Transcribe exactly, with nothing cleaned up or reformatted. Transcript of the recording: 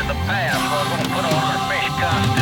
to the past. We're going to put on our fish costume.